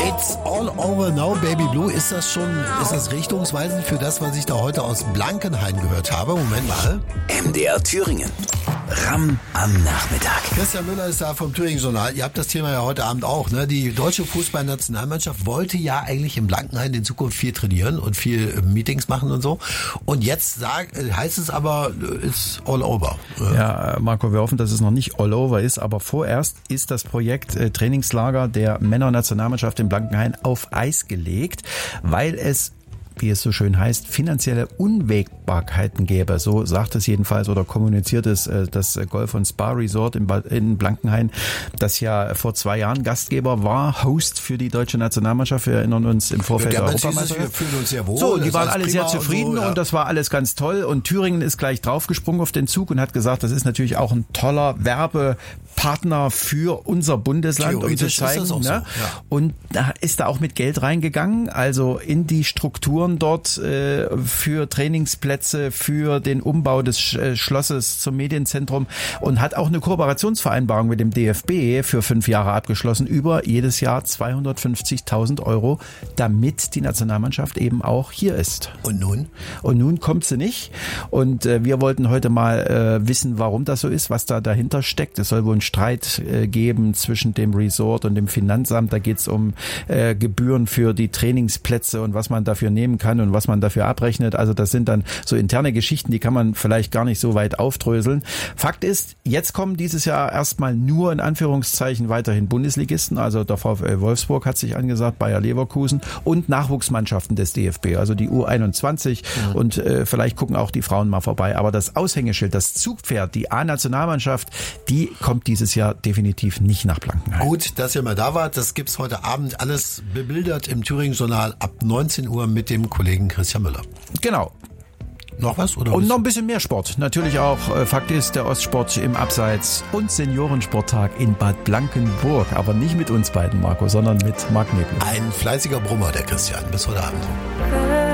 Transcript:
It's all over now, Baby Blue. Ist das richtungsweisend für das, was ich da heute aus Blankenhain gehört habe? Moment mal. MDR Thüringen. Ram am Nachmittag. Christian Müller ist da vom Thüringen-Journal. Ihr habt das Thema ja heute Abend auch. Ne? Die deutsche Fußballnationalmannschaft wollte ja eigentlich in Blankenhain in Zukunft viel trainieren und viel Meetings machen und so. Und jetzt heißt es aber, it's all over. Ja, Marco, wir hoffen, dass es noch nicht all over ist. Aber vorerst ist das Projekt Trainingslager der Männernationalmannschaft in Blankenhain auf Eis gelegt, weil es, wie es so schön heißt, finanzielle Unwägbarkeiten gäbe. So sagt es jedenfalls oder kommuniziert es das Golf- und Spa-Resort in Blankenhain, das ja vor 2 Jahren Gastgeber war, Host für die deutsche Nationalmannschaft. Wir erinnern uns im Vorfeld der Europameisterschaft. Wir fühlen uns sehr wohl. So, die waren alle sehr zufrieden und das war alles ganz toll. Und Thüringen ist gleich draufgesprungen auf den Zug und hat gesagt, das ist natürlich auch ein toller Werbepartner für unser Bundesland, um zu zeigen. So, ja. Und da ist da auch mit Geld reingegangen, also in die Strukturen dort für Trainingsplätze, für den Umbau des Schlosses zum Medienzentrum und hat auch eine Kooperationsvereinbarung mit dem DFB für 5 Jahre abgeschlossen, über jedes Jahr 250.000 €, damit die Nationalmannschaft eben auch hier ist. Und nun? Und nun kommt sie nicht. Und wir wollten heute mal wissen, warum das so ist, was da dahinter steckt. Es soll wohl einen Streit geben zwischen dem Resort und dem Finanzamt. Da geht es um Gebühren für die Trainingsplätze und was man dafür nehmen kann und was man dafür abrechnet. Also das sind dann so interne Geschichten, die kann man vielleicht gar nicht so weit aufdröseln. Fakt ist, jetzt kommen dieses Jahr erstmal nur in Anführungszeichen weiterhin Bundesligisten. Also der VfL Wolfsburg hat sich angesagt, Bayer Leverkusen und Nachwuchsmannschaften des DFB, also die U21 und vielleicht gucken auch die Frauen mal vorbei. Aber das Aushängeschild, das Zugpferd, die A-Nationalmannschaft, die kommt dieses Jahr definitiv nicht nach Blankenhain. Gut, dass ihr mal da wart. Das gibt's heute Abend alles bebildert im Thüringen-Journal ab 19 Uhr mit dem Kollegen Christian Müller. Genau. Noch was? Oder und noch ein bisschen mehr Sport. Natürlich auch, Fakt ist, der Ostsport im Abseits und Seniorensporttag in Bad Blankenburg. Aber nicht mit uns beiden, Marco, sondern mit Marc Nebel. Ein fleißiger Brummer, der Christian. Bis heute Abend.